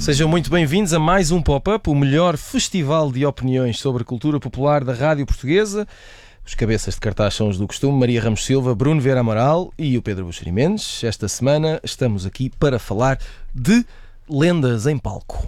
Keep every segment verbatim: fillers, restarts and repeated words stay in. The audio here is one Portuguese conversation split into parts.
Sejam muito bem-vindos a mais um Pop-Up, o melhor festival de opiniões sobre a cultura popular da rádio portuguesa. Os cabeças de cartaz são os do costume, Maria Ramos Silva, Bruno Vieira Amaral e o Pedro Buxeri Mendes. Esta semana estamos aqui para falar de lendas em palco.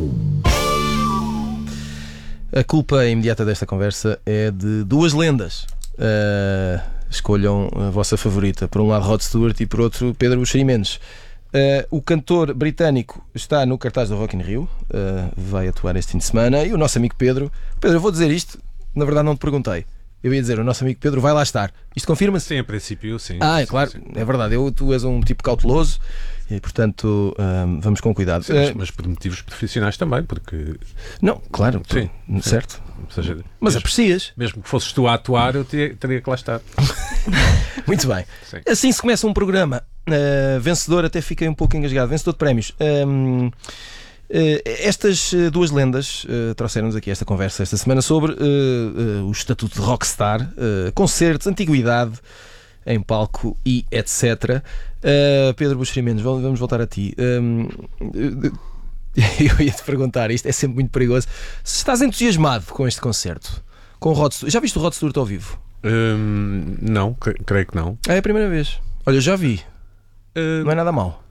A culpa imediata desta conversa é de duas lendas. Uh, escolham a vossa favorita. Por um lado Rod Stewart e por outro Pedro Buxeri Mendes. Uh, o cantor britânico está no cartaz do Rock in Rio, uh, vai atuar este fim de semana. E o nosso amigo Pedro... Pedro, eu vou dizer isto, na verdade não te perguntei. Eu ia dizer, o nosso amigo Pedro vai lá estar. Isto confirma-se? Sim, em princípio, sim. Ah, é sim, claro, sim. É verdade. Eu, tu és um tipo cauteloso e, portanto, um, vamos com cuidado. Sim, mas, mas por motivos profissionais também, porque... Não, claro, sim, tu, certo. Ou seja, mas mesmo, aprecias. Mesmo que fosses tu a atuar, eu teria, teria que lá estar. Muito bem. Sim. Assim se começa um programa. Uh, vencedor, até fiquei um pouco engasgado. Vencedor de prémios. Um, Uh, estas uh, duas lendas uh, trouxeram-nos aqui esta conversa esta semana sobre uh, uh, o estatuto de rockstar, uh, concertos, antiguidade em palco e etcétera. Uh, Pedro Buxeri Mendes, vamos voltar a ti. Um, uh, eu ia-te perguntar, isto é sempre muito perigoso, se estás entusiasmado com este concerto, com o Rod Stewart. Já viste o Rod Stewart ao vivo? Hum, não, cre- creio que não. É a primeira vez. Olha, eu já vi. Hum, Não é nada mau.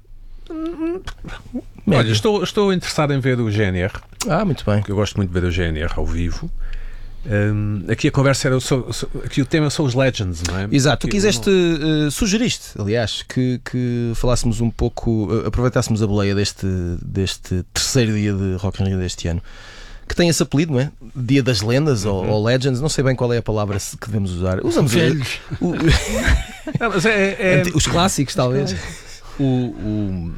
Olha, estou, estou interessado em ver o G N R. Ah, muito bem. Eu gosto muito de ver o G N R ao vivo. Um, aqui a conversa era so, so, aqui o tema são os Legends, não é? Exato, tu Aqui, quiseste, não... uh, sugeriste, aliás, que, que falássemos um pouco, uh, aproveitássemos a boleia deste, deste terceiro dia de Rock in Rio deste ano, que tem esse apelido, não é? Dia das Lendas, uhum. ou, ou Legends, não sei bem qual é a palavra que devemos usar. Usamos velhos. O, o, não, mas é, é... os clássicos, talvez. O, o...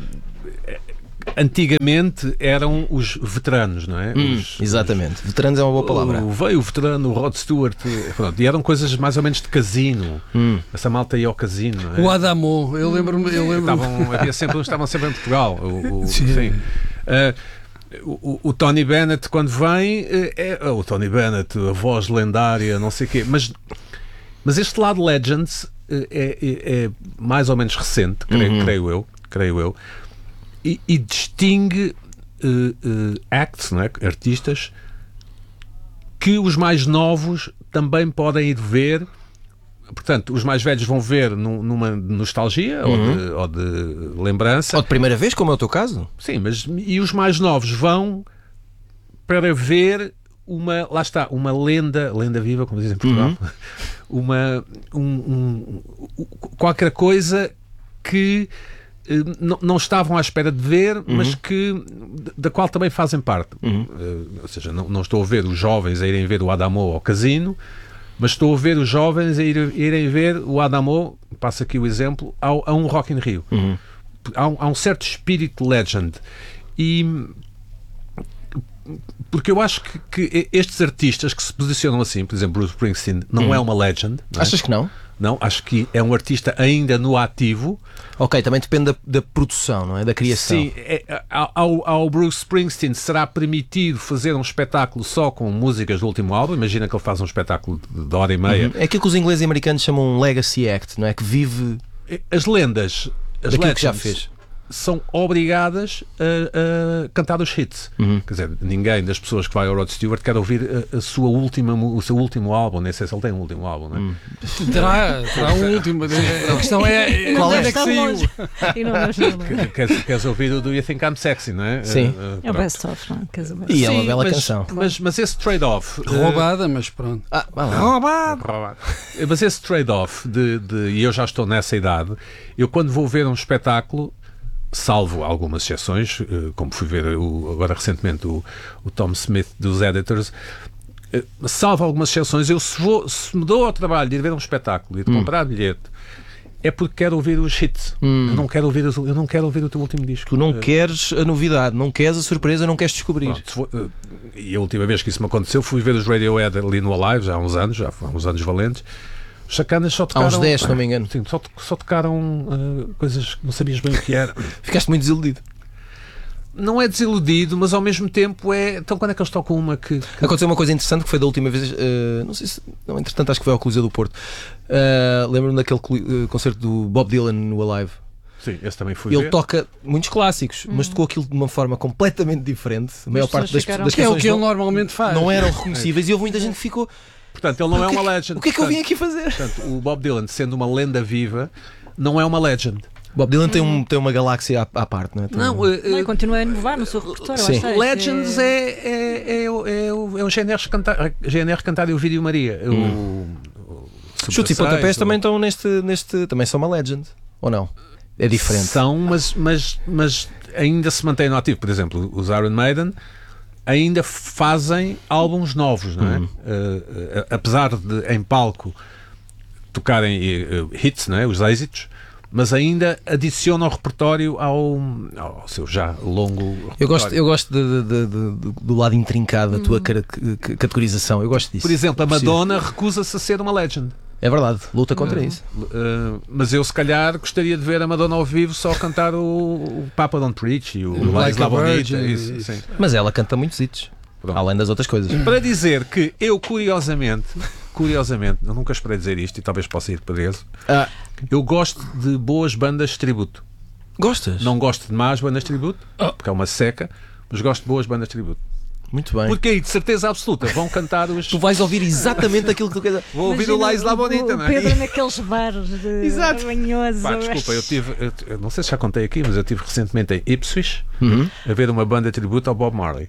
Antigamente eram os veteranos, não é? Hum, os, exatamente. Os... Veteranos é uma boa palavra. O, veio o veterano, o Rod Stewart, pronto, e eram coisas mais ou menos de casino. Hum. Essa malta ia ao casino, não é? O Adamo, eu lembro-me. Eu lembro estavam, havia sempre, estavam sempre em Portugal. O, o, sim. Sim. Uh, o, o Tony Bennett, quando vem, é, é o Tony Bennett, a voz lendária, não sei o quê. Mas, mas este lado Legends é, é, é mais ou menos recente, creio, uhum. creio eu. Creio eu. E, e distingue uh, uh, acts, não é? Artistas, que os mais novos também podem ir ver. Portanto, os mais velhos vão ver num, numa nostalgia, uhum. ou, de, ou de lembrança. Ou de primeira vez, como é o teu caso. Sim, mas e os mais novos vão para ver uma, lá está, uma lenda, lenda viva, como dizem em Portugal, uhum. uma, um, um, um, qualquer coisa que Não, não estavam à espera de ver, uhum. mas que da qual também fazem parte. Uhum. Uh, ou seja, não, não estou a ver os jovens a irem ver o Adamo ao casino, mas estou a ver os jovens a ir, irem ver o Adamo, passo aqui o exemplo, ao, a um Rock in Rio. Uhum. Há, um, há um certo espírito legend. E porque eu acho que, que estes artistas que se posicionam assim, por exemplo, Bruce Springsteen, não uhum. é uma legend. Não é? Achas que não? Não, acho que é um artista ainda no ativo. Ok, também depende da, da produção, não é? Da criação. Sim, é, ao, ao Bruce Springsteen será permitido fazer um espetáculo só com músicas do último álbum. Imagina que ele faz um espetáculo de hora e meia. Uhum. É aquilo que os ingleses e americanos chamam um legacy act, não é? Que vive... As lendas, as daquilo legends, que já fez. São obrigadas a, a cantar os hits. Uhum. Quer dizer, ninguém das pessoas que vai ao Rod Stewart quer ouvir a, a sua última, o seu último álbum. Nem sei se ele tem um último álbum, não é? Hum. Terá, terá um último. A questão é qual é que saiu. E não queres, queres ouvir o Do You Think I'm Sexy, não é? Sim. Uh, é o best of, não é? E é uma bela mas, canção. Mas, mas esse trade-off... Roubada, uh, mas pronto. Ah, roubada! roubada. Mas esse trade-off, de, de, e eu já estou nessa idade, eu quando vou ver um espetáculo, salvo algumas exceções, como fui ver o, agora recentemente o, o Tom Smith dos Editors, salvo algumas exceções, eu se, vou, se me dou ao trabalho de ir ver um espetáculo e de hum. comprar bilhete, é porque quero ouvir os hits. Hum. Eu, não quero ouvir, eu não quero ouvir o teu último disco. Tu não uh, queres a novidade, não queres a surpresa, não queres descobrir. Pronto, for, uh, e a última vez que isso me aconteceu, fui ver os Radiohead ali no Alive, já há uns anos, já há uns anos valentes. Os Sacanas só tocaram... Há uns dez, se não me engano. Sim, só, só tocaram uh, coisas que não sabias bem o que era. Ficaste muito desiludido. Não é desiludido, mas ao mesmo tempo é... Então quando é que eles tocam uma que... que... Aconteceu uma coisa interessante que foi da última vez, uh, não sei se... Não, entretanto acho que foi ao Coliseu do Porto. Uh, Lembro-me daquele uh, concerto do Bob Dylan no Alive. Sim, esse também fui Ele ver. toca muitos clássicos, Hum. mas tocou aquilo de uma forma completamente diferente. A maior As parte das, pessoas ficaram- das Que é o canções que ele não, normalmente faz. não eram reconhecíveis e houve muita gente que ficou. Portanto, ele não é o que uma é que- legend. O que é que eu vim Portanto, aqui fazer? portanto, o Bob Dylan, sendo uma lenda viva, não é uma legend. Bob Dylan tem, um, tem uma galáxia à, à parte, não é? Tem um- Não, eh, Não, e eh, continua a inovar no seu repertório. Sim. lá está, Legends é, é, é, o- é, o- é o G N R cantar, G N R cantar e o Vídeo Maria. O, o Chutes e Super pontapés seis, também o- estão neste, neste. Também são uma legend, ou não? É diferente. São, mas, mas, mas ainda se mantém no ativo. Por exemplo, os Iron Maiden ainda fazem álbuns novos, não é? Uhum. Eh, eh, apesar de em palco tocarem eh, hits, não é? Os êxitos, mas ainda adicionam repertório ao, ao seu já longo repertório. Eu gosto, eu gosto de- de- de- de- do lado intrincado da tua cara- c- categorização. Eu gosto disso. Por exemplo, a Preciso. Madonna recusa-se a ser uma legend. É verdade, luta contra isso. Uh, mas eu, se calhar, gostaria de ver a Madonna ao vivo só cantar o, o Papa Don't Preach e o Like Like a La Bonita. Virgin, Isso, isso. sim. Mas ela canta muitos hits, Pronto. além das outras coisas. Para dizer que eu, curiosamente, curiosamente, eu nunca esperei dizer isto e talvez possa ir preso, Ah, eu gosto de boas bandas de tributo. gostas? Não gosto de más bandas de tributo, porque é uma seca, mas gosto de boas bandas de tributo. Muito bem. Porque aí, de certeza absoluta, vão cantar os... Tu vais ouvir exatamente aquilo que tu queres. Vou ouvir o Lais La Bonita, o não é? Pedro naqueles bares de Exato. Manhoso. Pá, desculpa, eu tive, eu, eu não sei se já contei aqui, mas eu tive recentemente em Ipswich Uhum. a ver uma banda de tributo ao Bob Marley.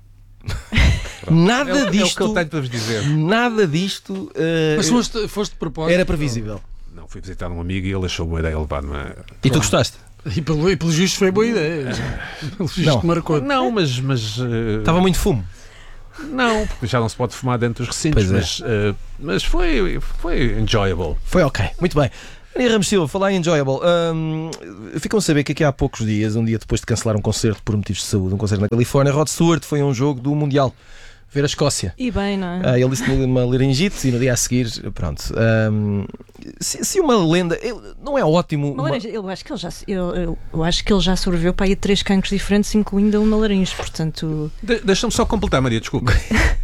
Nada É, o- é o que disto. eu tenho para vos dizer. Nada disto eh, Mas foste, foste de propósito. era previsível. Não, fui visitar um amigo e ele achou boa ideia levar-me a... E tu gostaste? E pelo, e pelo justo foi boa ideia. Pelo justo Não. que marcou. Não, mas... mas uh, Estava muito fumo. Não, porque já não se pode fumar dentro dos recintos, Pois é. mas, uh, mas foi, foi enjoyable. Foi ok, muito bem. Maria Ramos Silva, falar em enjoyable. Hum, ficam a saber que aqui há poucos dias, um dia depois de cancelar um concerto por motivos de saúde, um concerto na Califórnia, Rod Stewart foi a um jogo do Mundial ver a Escócia. E bem, não é? Ah, ele disse uma laringite e no dia a seguir, pronto. Hum, se, se uma lenda, ele- não é ótimo. Uma uma- laringe, eu acho que ele já eu, eu, eu acho que ele já sobreviveu para aí a três cancros diferentes, incluindo uma laringe, portanto. De, Deixa-me só completar, Maria, desculpa.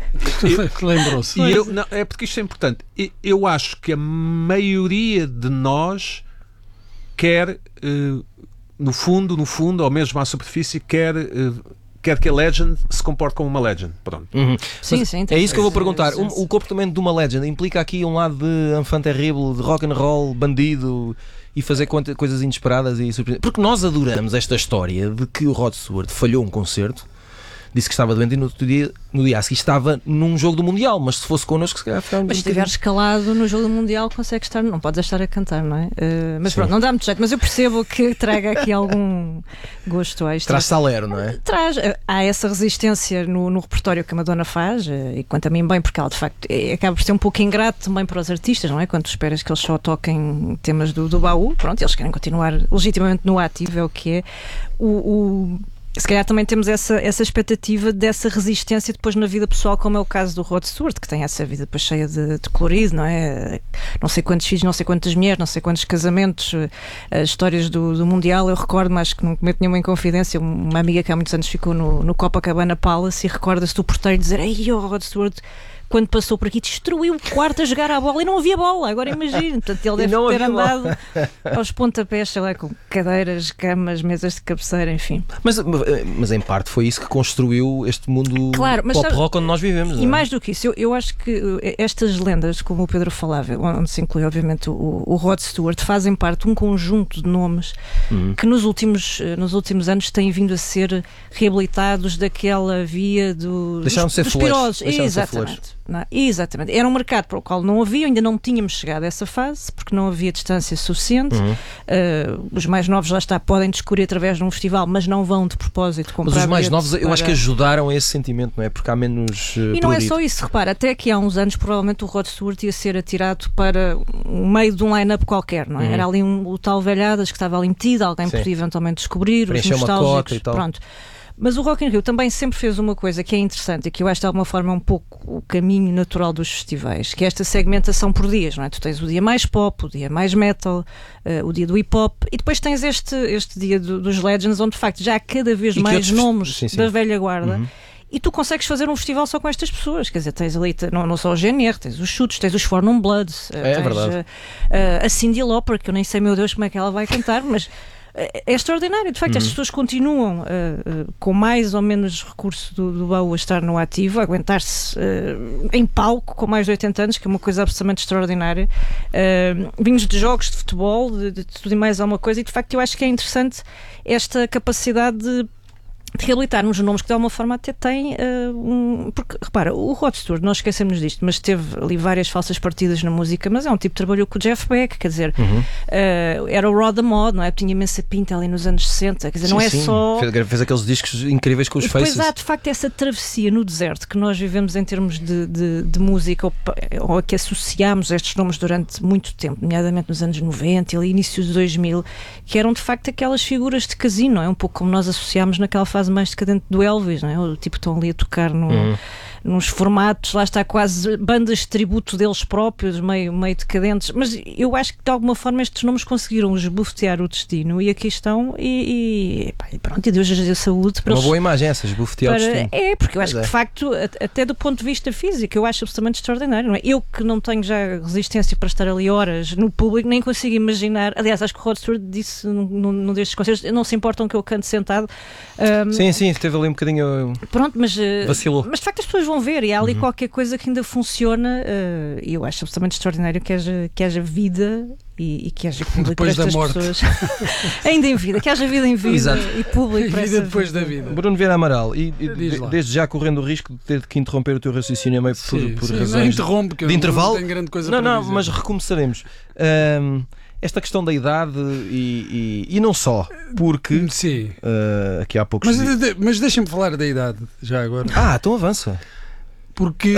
Lembrou-se. E eu, não, é porque isto é importante. E- Eu acho que a maioria de nós quer, eh, no fundo, no fundo, ou mesmo à superfície, quer, eh, quer que a legend se comporte como uma legend. Pronto. Uhum. Sim, Mas sim, é isso que eu vou sim, perguntar. sim, Um- sim. o comportamento de uma legend implica aqui um lado de enfant terrible, de rock and roll, bandido e fazer conta- coisas inesperadas e surpreendentes. Porque nós adoramos esta história de que o Rod Stewart falhou um concerto, disse que estava doente e no, outro dia, no dia a seguir estava num jogo do Mundial, mas se fosse connosco, se calhar ficava um Mas se bocadinho- estiveres calado no jogo do Mundial, consegues estar, não podes estar a cantar, não é? Uh, mas Sim. pronto, não dá muito jeito, mas eu percebo que traga aqui algum gosto extra. Traz salero, não é? Traz, eh, há essa resistência no, no repertório que a Madonna faz, eh, e quanto a mim bem, porque ela de facto eh, acaba por ser um pouco ingrato também para os artistas, não é? Quando tu esperas que eles só toquem temas do, do baú, pronto, eles querem continuar legitimamente no ativo, é o que é. O, o- se calhar também temos essa, essa expectativa dessa resistência depois na vida pessoal, como é o caso do Rod Stewart, que tem essa vida depois cheia de, de colorido, não é? Não sei quantos filhos, não sei quantas mulheres, não sei quantos casamentos, eh, as histórias do, do Mundial. Eu recordo, mas que não cometo nenhuma inconfidência, uma amiga que há muitos anos ficou no, no Copacabana Palace e recorda-se do porteiro dizer: "Ei, o Rod Stewart, quando passou por aqui, destruiu o quarto a jogar à bola e não havia bola." Agora imagine, portanto, ele E deve não ter havia bola. andado aos pontapés, sei lá, com cadeiras, camas, mesas de cabeceira, enfim. Mas, mas em parte foi isso que construiu este mundo Claro, mas pop sabe- rock onde nós vivemos. não E é? mais do que isso, eu, eu acho que uh, estas lendas, como o Pedro falava, onde se inclui obviamente o, o Rod Stewart, fazem parte de um conjunto de nomes Uhum. que nos últimos, uh, nos últimos anos têm vindo a ser reabilitados daquela via do, Deixaram dos, de ser dos flores, pirosos. deixaram de ser Exatamente. Não, exatamente. Era um mercado para o qual não havia, ainda não tínhamos chegado a essa fase, porque não havia distância suficiente. Uhum. Uh, os mais novos, lá está, podem descobrir através de um festival, mas não vão de propósito comprar Mas os mais bilhetes novos eu acho que para- ajudaram a esse sentimento, não é? Porque há menos. uh, E não é prurido. só isso, repara, até que há uns anos provavelmente o Rod Stewart ia ser atirado para o meio de um line-up qualquer, não é? Uhum. Era ali um, o tal velhadas que estava ali metido, alguém Sim. podia eventualmente descobrir, os Preencher uma nostálgicos, cota e tal. pronto. Mas o Rock in Rio também sempre fez uma coisa que é interessante e que eu acho de alguma forma um pouco o caminho natural dos festivais, que é esta segmentação por dias, não é? Tu tens o dia mais pop, o dia mais metal, uh, o dia do hip hop e depois tens este, este dia do- dos Legends, onde de facto já há cada vez E que mais outros fest- nomes sim, sim. da velha guarda. Uhum. E tu consegues fazer um festival só com estas pessoas, quer dizer, tens ali, te- não, não só o G N R, tens os Chutes, tens os Four Non Bloods, eh, É tens verdade. eh, eh, a Cyndi Lauper, que eu nem sei, meu Deus, como é que ela vai cantar, mas, é, é extraordinário. De facto, uhum. estas pessoas continuam uh, uh, com mais ou menos recurso do, do baú a estar no ativo, a aguentar-se uh, em palco com mais de oitenta anos, que é uma coisa absolutamente extraordinária. Uh, vinhos de jogos de futebol, de, de tudo e mais alguma coisa, e de facto eu acho que é interessante esta capacidade de de reabilitarmos nomes que de alguma forma até têm uh, um... porque, repara, o Rod Stewart, nós esquecemos disto, mas teve ali várias falsas partidas na música, mas é um tipo que trabalhou com o Jeff Beck, quer dizer, uhum. uh, era o Rod the Mod, não é? Tinha imensa pinta ali nos anos sessenta, quer dizer, sim, não é sim. só... Fez, fez aqueles discos incríveis com os Faces. Pois há, de facto, essa travessia no deserto que nós vivemos em termos de, de, de música, ou, ou que associámos estes nomes durante muito tempo, nomeadamente nos anos noventa e inícios de dois mil, que eram de facto aquelas figuras de casino, não é? Um pouco como nós associámos naquela fase mais decadente do Elvis, não é? O tipo que estão ali a tocar no, uhum. nos formatos, lá está quase bandas de tributo deles próprios, meio, meio decadentes, mas eu acho que de alguma forma estes nomes conseguiram esbofetear o destino e aqui estão e, e, pá, e pronto, e Deus lhes dê saúde para uma eles, boa imagem essa, esbofetear para, o destino. É, porque eu acho mas que é. de facto, até do ponto de vista físico, eu acho absolutamente extraordinário, não é? Eu que não tenho já resistência para estar ali horas no público, nem consigo imaginar, aliás, acho que o Rod Stewart disse num, num destes concertos, não se importam que eu cante sentado. Um, sim, sim, esteve ali um bocadinho pronto, mas, vacilou. Mas de facto as pessoas vão ver e há ali uhum. qualquer coisa que ainda funciona e uh, eu acho absolutamente extraordinário que haja, que haja vida e, e que haja público depois para estas da morte. pessoas. Ainda em vida, que haja vida em vida. Exato. E público para vida depois vida. da vida. Bruno Vieira Amaral, e, e de, desde já correndo o risco de ter que interromper o teu raciocínio meio por, sim, por sim, razões não interrompe, que de eu intervalo. Não tenho grande coisa não, para não, dizer. mas recomeçaremos. Um, esta questão da idade e, e, e não só, porque sim. Uh, aqui há poucos mas, dias... de, mas deixem-me falar da idade já agora. Ah, então avança. Porque,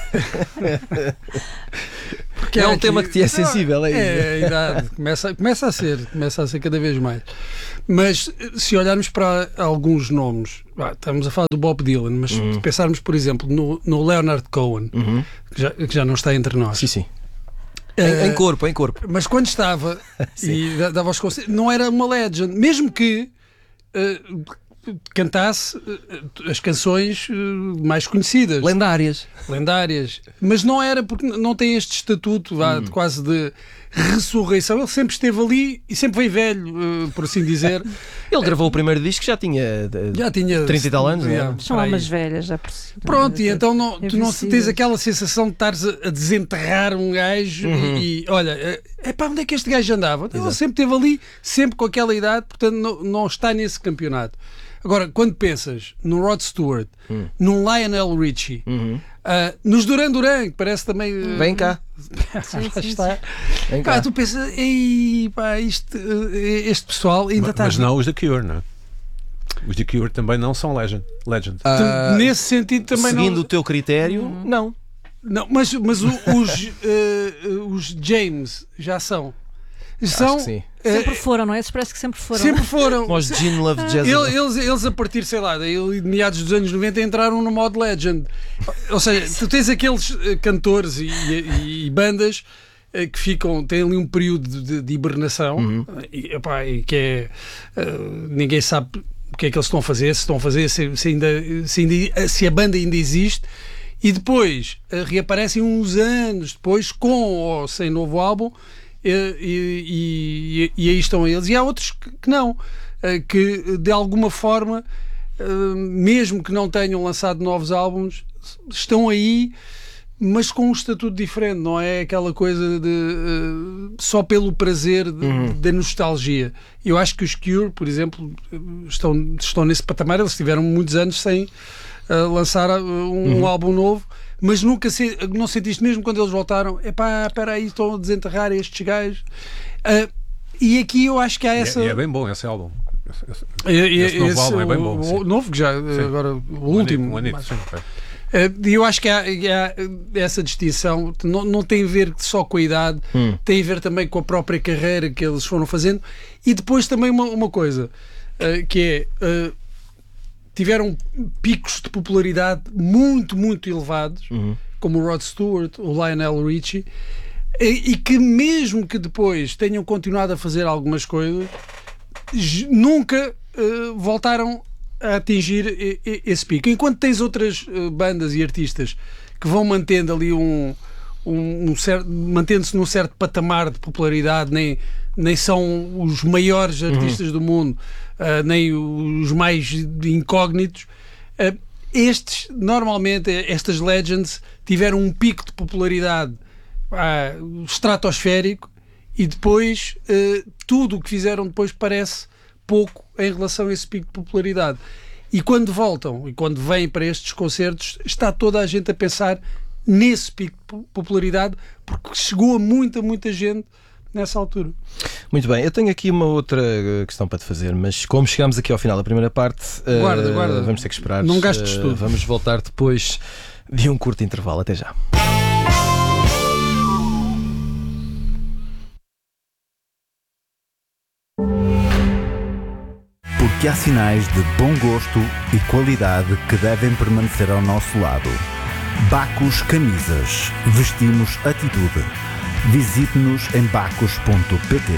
porque é um aqui, tema que te é sensível, é isso? É, a idade começa, começa a ser, começa a ser cada vez mais. Mas se olharmos para alguns nomes, ah, estamos a falar do Bob Dylan, mas uhum. se pensarmos, por exemplo, no, no Leonard Cohen, uhum. que, já, que já não está entre nós. Sim, sim. Em, em corpo, em corpo. Mas quando estava e dava os conselhos, não era uma legend, mesmo que uh, cantasse uh, as canções uh, mais conhecidas, lendárias, lendárias, mas não era porque não tem este estatuto vá, hum. de quase de ressurreição. Ele sempre esteve ali e sempre veio velho, uh, por assim dizer. Ele gravou o primeiro disco, já tinha, já tinha trinta e tal anos. Já, são almas velhas, já por si. Pronto, e então não, tu não tens aquela sensação de estares a, a desenterrar um gajo uhum. e, e olha, é, é para onde é que este gajo andava? Então, ele sempre esteve ali, sempre com aquela idade, portanto não, não está nesse campeonato. Agora, quando pensas no Rod Stewart, uhum. num Lionel Richie, uhum. uh, nos Duran Duran, que parece também. Uh, Vem cá. sim, sim, está. Vem cá. Pá, tu pensas, ei, pá, isto, este pessoal ainda mas, está. Mas não os The Cure, não é? Os The Cure também não são legend. legend. Uh, Nesse sentido também seguindo não. o teu critério, uhum. não. Não, mas, mas o, os, uh, os James já são. São, sim. Sempre foram, não é? Isso parece que sempre foram. Sempre foram. Os Gene Love Jazz. Eles, eles, a partir, sei lá, de meados dos anos noventa, entraram no modo legend. Ou seja, tu tens aqueles cantores e, e, e bandas que ficam, têm ali um período de, de hibernação, uhum. e, epá, e que é. Uh, ninguém sabe o que é que eles estão a fazer, se estão a fazer, se, se, ainda, se, ainda, se a banda ainda existe. E depois uh, reaparecem uns anos depois, com ou sem novo álbum. E, e, e, e aí estão eles, e há outros que, que não, que de alguma forma, mesmo que não tenham lançado novos álbuns, estão aí, mas com um estatuto diferente, não é aquela coisa de só pelo prazer de, uhum. da nostalgia. Eu acho que os Cure, por exemplo, estão, estão nesse patamar. Eles tiveram muitos anos sem uh, lançar um uhum. álbum novo, mas nunca se, não sentiste, mesmo quando eles voltaram, epá, espera aí, estão a desenterrar estes gajos. Uh, e aqui eu acho que há essa... E é, e é bem bom esse álbum. Esse, esse, esse novo esse, álbum é bem bom. O, o novo que já, sim. agora, o um último. Anito, um anito, sim, uh, eu acho que há, há essa distinção, não, não tem a ver só com a idade, hum. tem a ver também com a própria carreira que eles foram fazendo. E depois também uma, uma coisa, uh, que é... Uh, tiveram picos de popularidade muito, muito elevados, uhum. como o Rod Stewart, o Lionel Richie, e, e que mesmo que depois tenham continuado a fazer algumas coisas, nunca uh, voltaram a atingir esse pico. Enquanto tens outras uh, bandas e artistas que vão mantendo ali um... Um, um certo, mantendo-se num certo patamar de popularidade, nem, nem são os maiores artistas uhum. do mundo, uh, nem os mais incógnitos. Uh, estes, normalmente, estas legends tiveram um pico de popularidade uh, estratosférico e depois uh, tudo o que fizeram depois parece pouco em relação a esse pico de popularidade. E quando voltam, e quando vêm para estes concertos, está toda a gente a pensar nesse pico de popularidade, porque chegou a muita, muita gente nessa altura. Muito bem, eu tenho aqui uma outra questão para te fazer, mas como chegamos aqui ao final da primeira parte, guarda, uh, guarda. vamos ter que esperar. Não gastes uh, tudo. Vamos voltar depois de um curto intervalo. Até já. Porque há sinais de bom gosto e qualidade que devem permanecer ao nosso lado. Bacus Camisas. Vestimos atitude. Visite-nos em bacus ponto pt.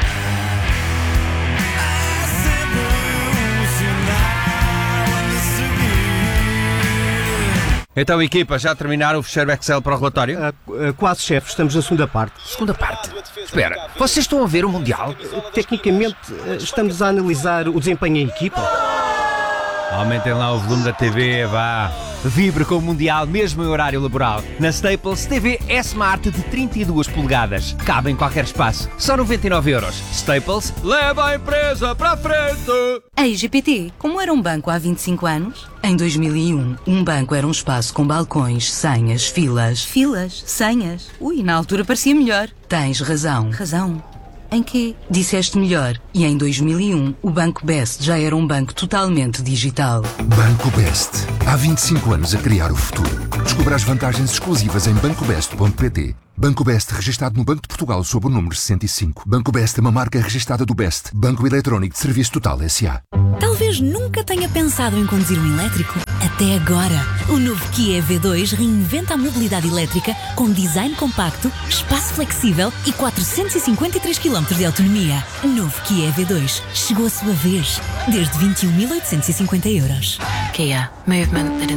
Então, equipa, já terminaram o fecheiro Excel para o relatório? Uh, uh, quase, chefe. Estamos na segunda parte. Segunda parte? Espera, vocês estão a ver o Mundial? Uh, tecnicamente, uh, estamos a analisar o desempenho em equipa. Aumentem lá o volume da T V, vá. Vibre com o Mundial, mesmo em horário laboral. Na Staples, T V S-Smart de trinta e duas polegadas. Cabe em qualquer espaço. Só noventa e nove euros. Staples, leva a empresa para a frente! Ei, G P T, como era um banco há vinte e cinco anos? Em dois mil e um, um banco era um espaço com balcões, senhas, filas. Filas? Senhas? Ui, na altura parecia melhor. Tens razão. Razão? Em quê? Disseste melhor. E em dois mil e um, o Banco Best já era um banco totalmente digital. Banco Best. Há vinte e cinco anos a criar o futuro. Descubra as vantagens exclusivas em banco best ponto pt. Banco Best, registado no Banco de Portugal sob o número sessenta e cinco. Banco Best é uma marca registada do Best, Banco Eletrónico de Serviço Total S A. Talvez nunca tenha pensado em conduzir um elétrico. Até agora. O novo Kia E V dois reinventa a mobilidade elétrica com design compacto, espaço flexível e quatrocentos e cinquenta e três quilómetros de autonomia. Novo Kia E V dois. Chegou a sua vez. Desde vinte e um mil oitocentos e cinquenta euros. Kia. Movement that